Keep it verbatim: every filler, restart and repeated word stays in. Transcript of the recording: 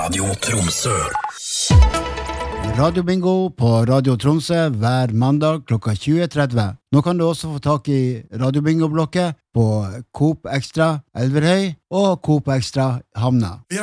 Radio Tromsø. Radio Bingo på Radio Tromsø hver mandag klokka tjue tretti. Nå kan du også få tak i Radio Bingo-blokket på Coop Extra Elverhøy og Coop Extra Hamna. Vi er